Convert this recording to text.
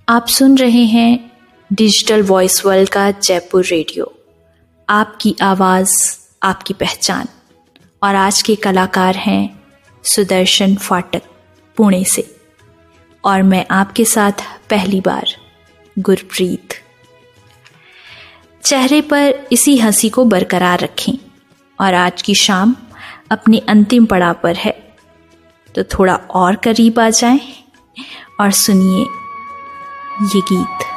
आप सुन रहे हैं डिजिटल वॉइस वर्ल्ड का जयपुर रेडियो। आपकी आवाज़, आपकी पहचान। और आज के कलाकार हैं सुदर्शन फाटक, पुणे से। और मैं आपके साथ पहली बार गुरप्रीत। चेहरे पर इसी हंसी को बरकरार रखें। और आज की शाम अपने अंतिम पड़ाव पर है, तो थोड़ा और करीब आ जाएं और सुनिए ये गीत।